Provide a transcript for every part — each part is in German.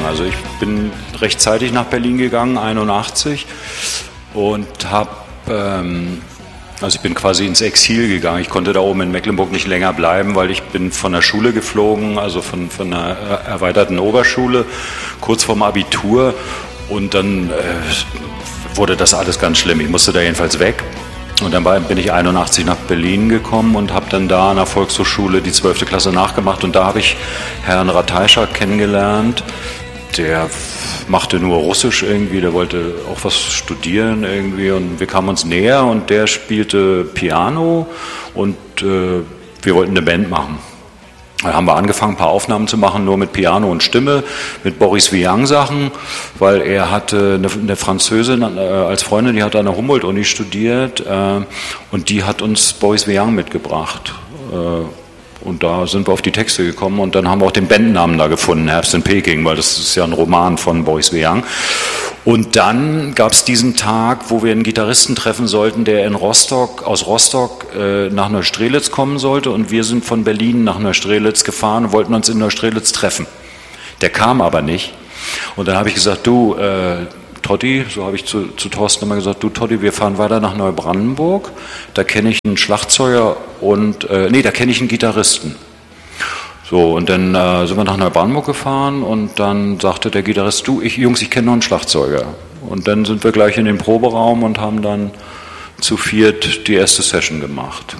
Also ich bin rechtzeitig nach Berlin gegangen, 81, und also ich bin quasi ins Exil gegangen. Ich konnte da oben in Mecklenburg nicht länger bleiben, weil ich bin von der Schule geflogen, also von einer erweiterten Oberschule, kurz vorm Abitur, und dann wurde das alles ganz schlimm. Ich musste da jedenfalls weg. Und dann bin ich 81 nach Berlin gekommen und habe dann da an der Volkshochschule die 12. Klasse nachgemacht. Und da habe ich Herrn Ratajczak kennengelernt. Der machte nur Russisch irgendwie, der wollte auch was studieren irgendwie. Und wir kamen uns näher und der spielte Piano und wir wollten eine Band machen. Da haben wir angefangen, ein paar Aufnahmen zu machen, nur mit Piano und Stimme, mit Boris Vian Sachen, weil er hatte eine Französin als Freundin, die hat an der Humboldt-Uni studiert, und die hat uns Boris Vian mitgebracht. Und da sind wir auf die Texte gekommen und dann haben wir auch den Bandnamen da gefunden, Herbst in Peking, weil das ist ja ein Roman von Boris Vian. Und dann gab es diesen Tag, wo wir einen Gitarristen treffen sollten, der aus Rostock nach Neustrelitz kommen sollte, und wir sind von Berlin nach Neustrelitz gefahren und wollten uns in Neustrelitz treffen. Der kam aber nicht. Und dann habe ich gesagt, du Totti, so habe ich zu Thorsten immer gesagt, du Totti, wir fahren weiter nach Neubrandenburg, da kenne ich einen Schlagzeuger und, da kenne ich einen Gitarristen. So, und dann sind wir nach Neubrandenburg gefahren und dann sagte der Gitarrist, du, Jungs, ich kenne noch einen Schlagzeuger. Und dann sind wir gleich in den Proberaum und haben dann zu viert die erste Session gemacht.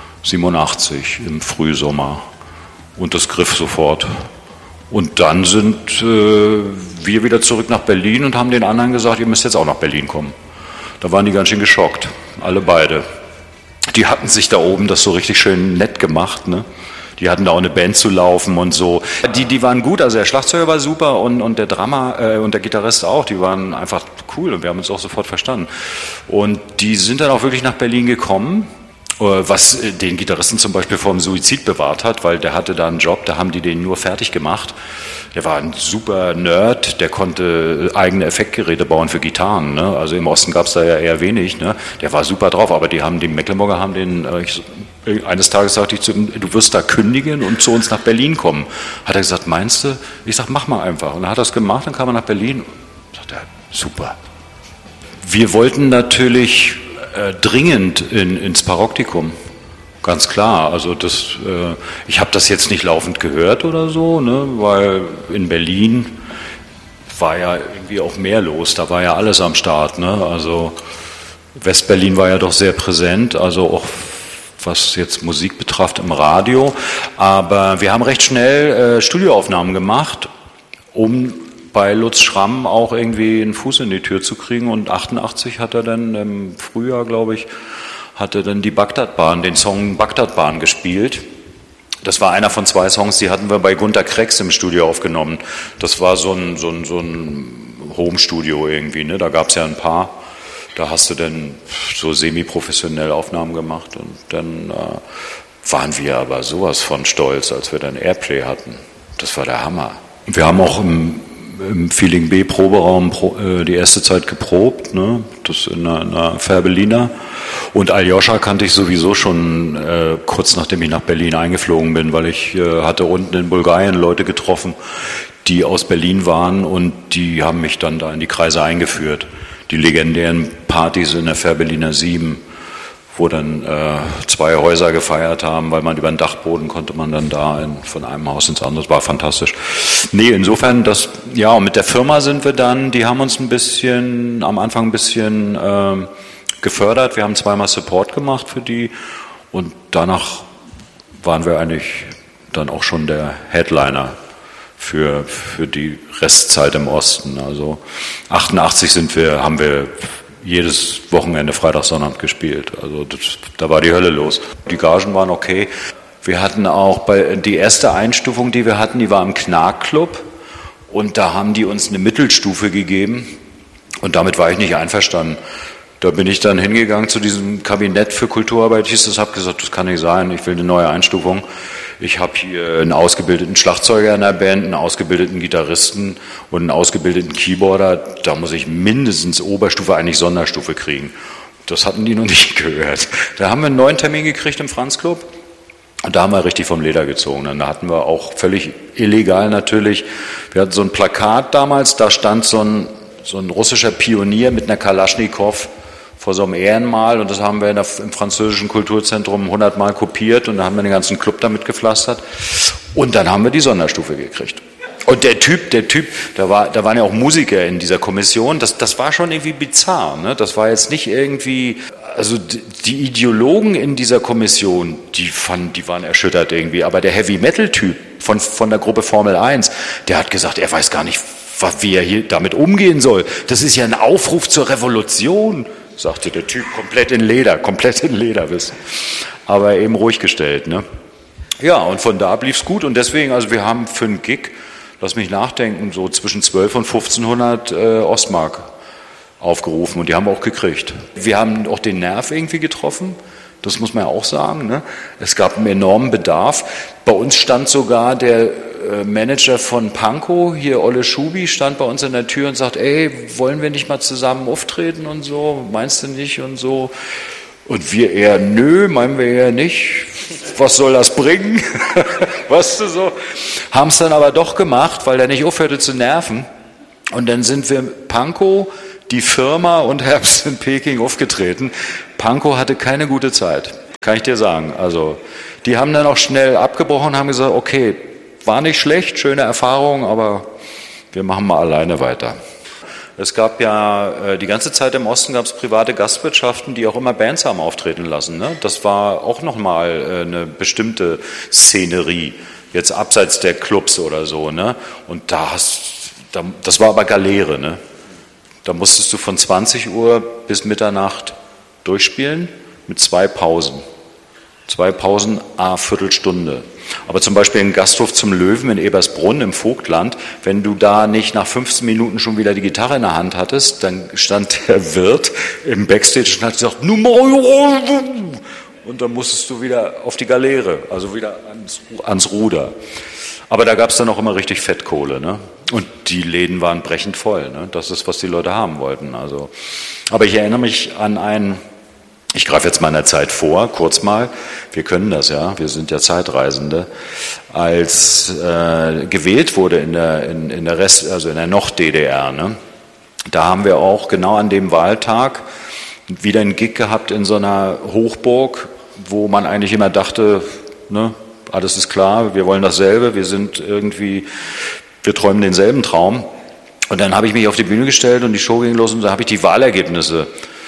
87 im Frühsommer. Und das griff sofort. Und dann sind wir wieder zurück nach Berlin und haben den anderen gesagt, ihr müsst jetzt auch nach Berlin kommen. Da waren die ganz schön geschockt, alle beide. Die hatten sich da oben das so richtig schön nett gemacht, ne? Die hatten da auch eine Band zu laufen und so. Die waren gut, also der Schlagzeuger war super und der Drummer und der Gitarrist auch, die waren einfach cool und wir haben uns auch sofort verstanden. Und die sind dann auch wirklich nach Berlin gekommen, was den Gitarristen zum Beispiel vor dem Suizid bewahrt hat, weil der hatte da einen Job, da haben die den nur fertig gemacht. Der war ein super Nerd, der konnte eigene Effektgeräte bauen für Gitarren, ne? Also im Osten gab es da ja eher wenig, ne? Der war super drauf, aber die Mecklenburger haben den, eines Tages sagte ich zu ihm, du wirst da kündigen und zu uns nach Berlin kommen. Hat er gesagt, meinst du? Ich sag, mach mal einfach. Und dann hat er es gemacht, dann kam er nach Berlin. Sagt er, super. Wir wollten natürlich dringend ins Paroptikum. Ganz klar, also ich habe das jetzt nicht laufend gehört oder so, ne, weil in Berlin war ja irgendwie auch mehr los, da war ja alles am Start, ne, also Westberlin war ja doch sehr präsent, also auch was jetzt Musik betrifft im Radio, aber wir haben recht schnell Studioaufnahmen gemacht, um bei Lutz Schramm auch irgendwie einen Fuß in die Tür zu kriegen, und 88 hat er dann im Frühjahr, glaube ich, hatte dann die Bagdadbahn, den Song Bagdadbahn gespielt. Das war einer von 2 Songs, die hatten wir bei Gunter Krex im Studio aufgenommen. Das war so ein Home-Studio irgendwie, ne? Da gab es ja ein paar. Da hast du dann so semi-professionell Aufnahmen gemacht und dann waren wir aber sowas von stolz, als wir dann Airplay hatten. Das war der Hammer. Wir haben auch im Feeling B Proberaum die erste Zeit geprobt, ne? Das in einer Färbeliner. Und Aljoscha kannte ich sowieso schon kurz nachdem ich nach Berlin eingeflogen bin, weil ich hatte unten in Bulgarien Leute getroffen, die aus Berlin waren, und die haben mich dann da in die Kreise eingeführt. Die legendären Partys in der Färbeliner 7, wo dann 2 Häuser gefeiert haben, weil man über den Dachboden konnte man dann da von einem Haus ins andere, das war fantastisch. Nee, insofern, und mit der Firma sind wir dann, die haben uns am Anfang ein bisschen gefördert, wir haben 2-mal Support gemacht für die, und danach waren wir eigentlich dann auch schon der Headliner für die Restzeit im Osten. Also 88 haben wir jedes Wochenende Freitag, Sonnabend gespielt. Also da war die Hölle los. Die Gagen waren okay. Wir hatten auch die erste Einstufung, die wir hatten, die war im Knark-Club, und da haben die uns eine Mittelstufe gegeben, und damit war ich nicht einverstanden. Da bin ich dann hingegangen zu diesem Kabinett für Kulturarbeit, habe gesagt, das kann nicht sein, ich will eine neue Einstufung. Ich habe hier einen ausgebildeten Schlagzeuger in der Band, einen ausgebildeten Gitarristen und einen ausgebildeten Keyboarder. Da muss ich mindestens Oberstufe, eigentlich Sonderstufe kriegen. Das hatten die noch nicht gehört. Da haben wir einen neuen Termin gekriegt im Franz Club. Und da haben wir richtig vom Leder gezogen. Dann hatten wir auch völlig illegal natürlich, wir hatten so ein Plakat damals, da stand so ein russischer Pionier mit einer Kalaschnikow vor so einem Ehrenmal, und das haben wir im französischen Kulturzentrum 100 Mal kopiert, und da haben wir den ganzen Club damit gepflastert, und dann haben wir die Sonderstufe gekriegt. Und der Typ, da waren ja auch Musiker in dieser Kommission, das war schon irgendwie bizarr, ne? Das war jetzt nicht irgendwie, also die Ideologen in dieser Kommission, die waren erschüttert irgendwie, aber der Heavy-Metal-Typ von der Gruppe Formel 1, der hat gesagt, er weiß gar nicht, wie er hier damit umgehen soll. Das ist ja ein Aufruf zur Revolution, sagte der Typ, komplett in Lederwissen. Aber eben ruhig gestellt, ne? Ja, und von da blieb's gut, und deswegen, also wir haben für einen Gig, lass mich nachdenken, so zwischen 12 und 1500 Ostmark aufgerufen, und die haben wir auch gekriegt. Wir haben auch den Nerv irgendwie getroffen, das muss man ja auch sagen, ne? Es gab einen enormen Bedarf. Bei uns stand sogar der Manager von Pankow, hier Olle Schubi, stand bei uns in der Tür und sagt, ey, wollen wir nicht mal zusammen auftreten und so, meinst du nicht und so? Und wir eher, nö, meinen wir eher nicht. Was soll das bringen? Weißt du so? Haben es dann aber doch gemacht, weil der nicht aufhörte zu nerven. Und dann sind wir Pankow, die Firma und Herbst in Peking aufgetreten. Pankow hatte keine gute Zeit, kann ich dir sagen. Also die haben dann auch schnell abgebrochen und haben gesagt, okay, war nicht schlecht, schöne Erfahrung, aber wir machen mal alleine weiter. Es gab ja die ganze Zeit im Osten gab es private Gastwirtschaften, die auch immer Bands haben auftreten lassen, ne? Das war auch nochmal eine bestimmte Szenerie, jetzt abseits der Clubs oder so, ne? Und das war aber Galeere, ne? Da musstest du von 20 Uhr bis Mitternacht durchspielen mit 2 Pausen. 2 Pausen, Viertelstunde. Aber zum Beispiel in Gasthof zum Löwen in Ebersbrunn im Vogtland, wenn du da nicht nach 15 Minuten schon wieder die Gitarre in der Hand hattest, dann stand der Wirt im Backstage und hat gesagt, und dann musstest du wieder auf die Galeere, also wieder ans Ruder. Aber da gab es dann auch immer richtig Fettkohle, ne? Und die Läden waren brechend voll, ne? Das ist, was die Leute haben wollten. Also, aber ich erinnere mich an ich greife jetzt meiner Zeit vor, kurz mal, wir können das ja, wir sind ja Zeitreisende, als gewählt wurde in der Noch-DDR, ne? Da haben wir auch genau an dem Wahltag wieder einen Gig gehabt in so einer Hochburg, wo man eigentlich immer dachte, ne, alles ist klar, wir wollen dasselbe, wir träumen denselben Traum. Und dann habe ich mich auf die Bühne gestellt und die Show ging los und da habe ich die Wahlergebnisse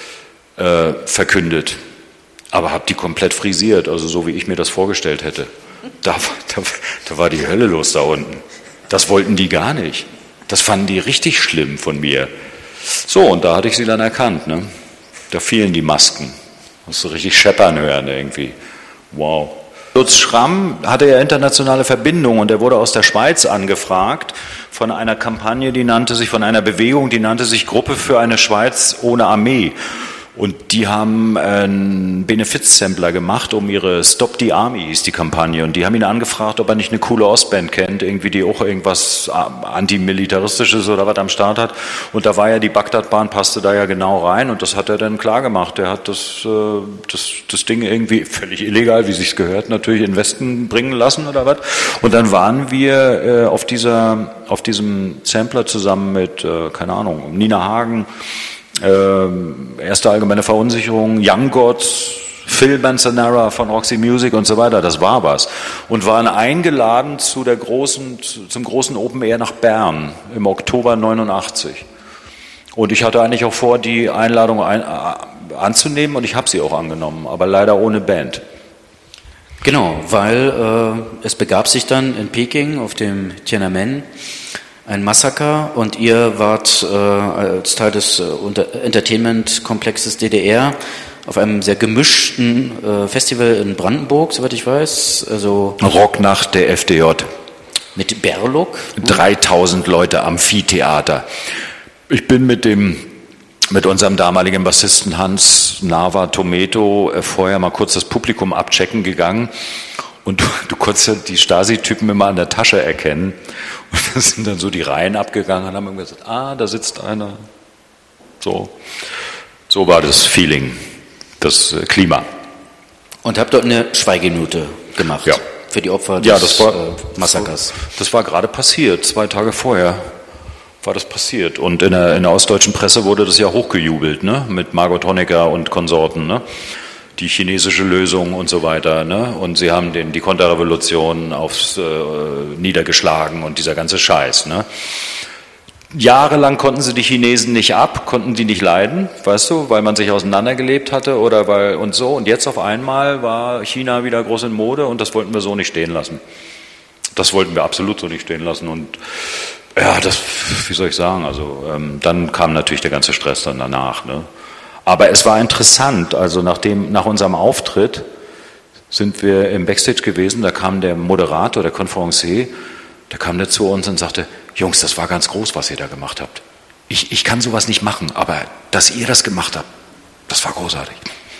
verkündet, aber habe die komplett frisiert, also so wie ich mir das vorgestellt hätte. Da war die Hölle los da unten. Das wollten die gar nicht. Das fanden die richtig schlimm von mir. So, und da hatte ich sie dann erkannt, ne? Da fielen die Masken. Hast du richtig scheppern hören irgendwie. Wow. Lutz Schramm hatte ja internationale Verbindungen und er wurde aus der Schweiz angefragt von einer Kampagne, von einer Bewegung, die nannte sich Gruppe für eine Schweiz ohne Armee. Und die haben einen Benefiz-Sampler gemacht, um ihre Stop the Army hieß die Kampagne. Und die haben ihn angefragt, ob er nicht eine coole Ostband kennt, irgendwie die auch irgendwas antimilitaristisches oder was am Start hat. Und da war ja die Bagdadbahn, passte da ja genau rein und das hat er dann klar gemacht. Er hat das Ding irgendwie völlig illegal, wie sich's gehört, natürlich in den Westen bringen lassen oder was. Und dann waren wir auf diesem Sampler zusammen mit, keine Ahnung, Nina Hagen, Erste allgemeine Verunsicherung, Young Gods, Phil Manzanera von Roxy Music und so weiter, das war was. Und waren eingeladen zum großen Open Air nach Bern im Oktober 89. Und ich hatte eigentlich auch vor, die Einladung anzunehmen und ich habe sie auch angenommen, aber leider ohne Band. Genau, weil es begab sich dann in Peking auf dem Tiananmen ein Massaker und ihr wart als Teil des Entertainment-Komplexes DDR auf einem sehr gemischten Festival in Brandenburg, soweit ich weiß. Also Rocknacht der FDJ. Mit Berlok. 3000 Leute, Amphitheater. Ich bin mit unserem damaligen Bassisten Hans Nava Tometo vorher mal kurz das Publikum abchecken gegangen. Und du konntest ja die Stasi-Typen immer an der Tasche erkennen. Und da sind dann so die Reihen abgegangen und haben gesagt, da sitzt einer. So war das Feeling, das Klima. Und habt dort eine Schweigeminute gemacht. Ja. Für die Opfer des Massakers. Das war gerade passiert, 2 Tage vorher war das passiert. Und in der ostdeutschen Presse wurde das ja hochgejubelt, ne? Mit Margot Honecker und Konsorten, ne? Die chinesische Lösung und so weiter, ne? Und sie haben die Konterrevolution niedergeschlagen und dieser ganze Scheiß, ne? Jahrelang konnten sie die Chinesen nicht konnten die nicht leiden, weißt du, weil man sich auseinandergelebt hatte und so. Und jetzt auf einmal war China wieder groß in Mode und das wollten wir so nicht stehen lassen. Das wollten wir absolut so nicht stehen lassen. Und ja, wie soll ich sagen, also dann kam natürlich der ganze Stress dann danach, ne? Aber es war interessant, also nach unserem Auftritt sind wir im Backstage gewesen, da kam der Moderator, der Conferencier, da kam der zu uns und sagte, Jungs, das war ganz groß, was ihr da gemacht habt. Ich kann sowas nicht machen, aber dass ihr das gemacht habt, das war großartig.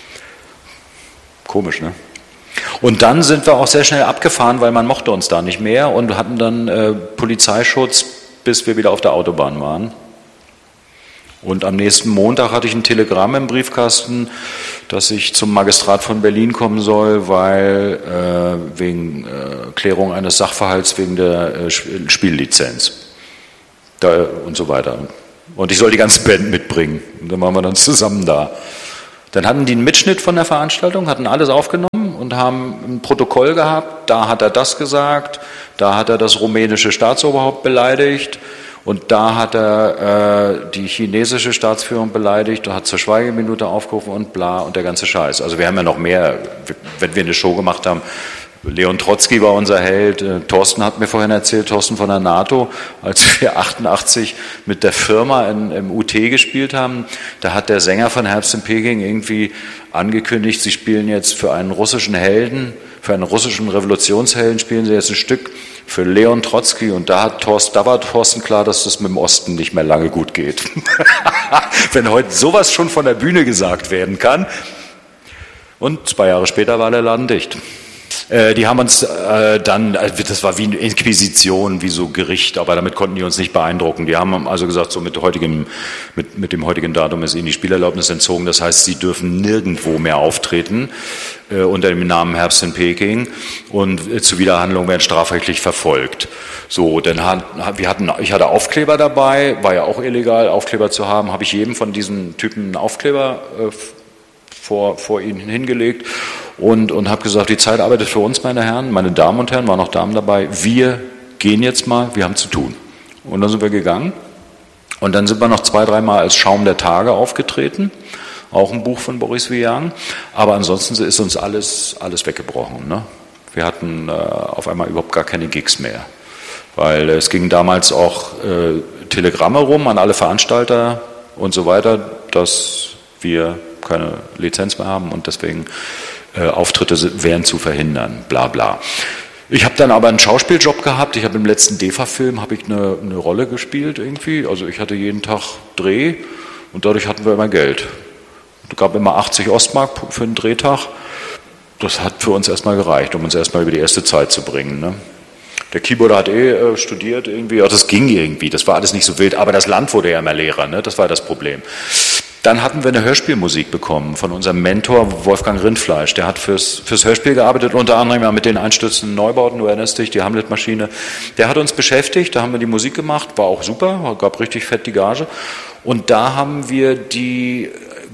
Komisch, ne? Und dann sind wir auch sehr schnell abgefahren, weil man mochte uns da nicht mehr und hatten dann Polizeischutz, bis wir wieder auf der Autobahn waren. Und am nächsten Montag hatte ich ein Telegramm im Briefkasten, dass ich zum Magistrat von Berlin kommen soll, weil wegen Klärung eines Sachverhalts wegen der Spiellizenz und so weiter. Und ich soll die ganze Band mitbringen. Und dann waren wir dann zusammen da. Dann hatten die einen Mitschnitt von der Veranstaltung, hatten alles aufgenommen und haben ein Protokoll gehabt. Da hat er das gesagt, da hat er das rumänische Staatsoberhaupt beleidigt. Und da hat er die chinesische Staatsführung beleidigt und hat zur Schweigeminute aufgerufen und bla und der ganze Scheiß. Also wir haben ja noch mehr, wenn wir eine Show gemacht haben. Leon Trotsky war unser Held. Thorsten hat mir vorhin erzählt, Thorsten von der NATO, als wir 88 mit der Firma im UT gespielt haben, da hat der Sänger von Herbst in Peking irgendwie angekündigt, sie spielen jetzt für einen russischen Helden, für einen russischen Revolutionshelden spielen sie jetzt ein Stück für Leon Trotsky und da war Thorsten klar, dass das mit dem Osten nicht mehr lange gut geht. Wenn heute sowas schon von der Bühne gesagt werden kann. Und 2 Jahre später war der Laden dicht. Die haben uns dann, das war wie eine Inquisition, wie so Gericht, aber damit konnten die uns nicht beeindrucken. Die haben also gesagt, so mit dem heutigen Datum ist ihnen die Spielerlaubnis entzogen. Das heißt, sie dürfen nirgendwo mehr auftreten unter dem Namen Herbst in Peking und Zuwiderhandlungen werden strafrechtlich verfolgt. So, dann ich hatte Aufkleber dabei, war ja auch illegal, Aufkleber zu haben, habe ich jedem von diesen Typen einen Aufkleber vor ihnen hingelegt und habe gesagt, die Zeit arbeitet für uns, meine Herren, meine Damen und Herren, waren auch Damen dabei, wir gehen jetzt mal, wir haben zu tun. Und dann sind wir gegangen und dann sind wir noch 2-3 Mal als Schaum der Tage aufgetreten, auch ein Buch von Boris Vian, aber ansonsten ist uns alles weggebrochen, ne? Wir hatten auf einmal überhaupt gar keine Gigs mehr, weil es ging damals auch Telegramme rum an alle Veranstalter und so weiter, dass wir keine Lizenz mehr haben und deswegen Auftritte wären zu verhindern, bla bla. Ich habe dann aber einen Schauspieljob gehabt, ich habe im letzten DEFA-Film eine Rolle gespielt irgendwie, also ich hatte jeden Tag Dreh und dadurch hatten wir immer Geld. Es gab immer 80 Ostmark für einen Drehtag, das hat für uns erstmal gereicht, um uns erstmal über die erste Zeit zu bringen, ne? Der Keyboarder hat studiert irgendwie, ja, das ging irgendwie, das war alles nicht so wild, aber das Land wurde ja immer leerer, ne? Das war das Problem. Dann hatten wir eine Hörspielmusik bekommen von unserem Mentor Wolfgang Rindfleisch. Der hat fürs Hörspiel gearbeitet, unter anderem ja mit den einstürzenden Neubauten, du erinnerst dich, die Hamlet-Maschine. Der hat uns beschäftigt, da haben wir die Musik gemacht, war auch super, gab richtig fett die Gage. Und da haben wir die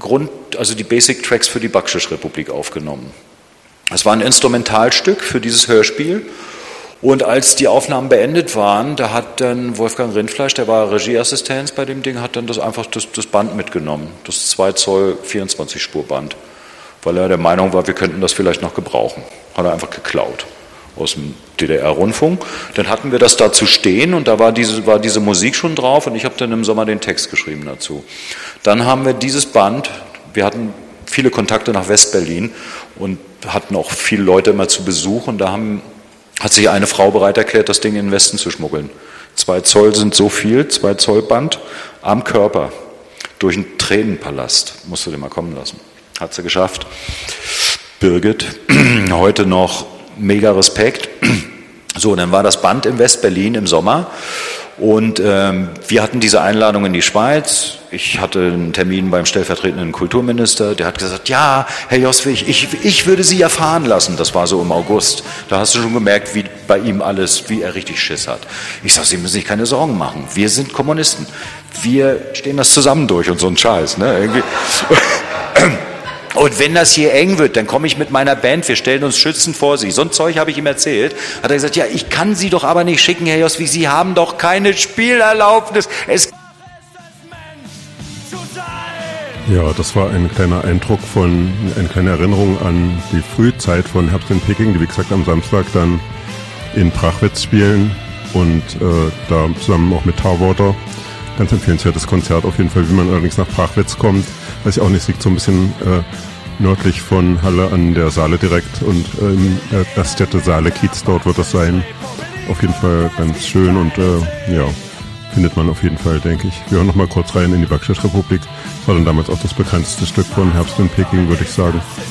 Basic Tracks für die Bakšiš-Republik aufgenommen. Das war ein Instrumentalstück für dieses Hörspiel. Und als die Aufnahmen beendet waren, da hat dann Wolfgang Rindfleisch, der war Regieassistent bei dem Ding, hat dann das Band mitgenommen, das 2 Zoll 24-Spur-Band, weil er der Meinung war, wir könnten das vielleicht noch gebrauchen. Hat er einfach geklaut aus dem DDR-Rundfunk. Dann hatten wir das da zu stehen und da war diese Musik schon drauf und ich habe dann im Sommer den Text geschrieben dazu. Dann haben wir dieses Band, wir hatten viele Kontakte nach Westberlin und hatten auch viele Leute immer zu Besuch und da hat sich eine Frau bereit erklärt, das Ding in den Westen zu schmuggeln. 2 Zoll sind so viel, 2 Zoll Band am Körper, durch einen Tränenpalast, musst du dir mal kommen lassen. Hat sie geschafft. Birgit, heute noch mega Respekt. So, dann war das Band in Westberlin im Sommer Und wir hatten diese Einladung in die Schweiz. Ich hatte einen Termin beim stellvertretenden Kulturminister. Der hat gesagt, ja, Herr Joswig, ich würde Sie ja fahren lassen. Das war so im August. Da hast du schon gemerkt, wie bei ihm alles, wie er richtig Schiss hat. Ich sage, Sie müssen sich keine Sorgen machen. Wir sind Kommunisten. Wir stehen das zusammen durch und so ein Scheiß. Ne? Irgendwie. Und wenn das hier eng wird, dann komme ich mit meiner Band, wir stellen uns schützend vor Sie. So ein Zeug habe ich ihm erzählt. Hat er gesagt, ja, ich kann Sie doch aber nicht schicken, Herr Joswig, Sie haben doch keine Spielerlaubnis. Ja, das war ein kleiner Eindruck eine kleine Erinnerung an die Frühzeit von Herbst in Peking, die wie gesagt am Samstag dann in Prachwitz spielen und da zusammen auch mit Tarwater. Ganz empfehlenswertes Konzert auf jeden Fall, wie man allerdings nach Prachwitz kommt. Weiß ich auch nicht, liegt so ein bisschen nördlich von Halle an der Saale direkt und im Gaststätte Saale-Kiez, dort wird das sein. Auf jeden Fall ganz schön und ja, findet man auf jeden Fall, denke ich. Wir hören noch mal kurz rein in die Bakšiš-Republik. Das war dann damals auch das bekannteste Stück von Herbst in Peking, würde ich sagen.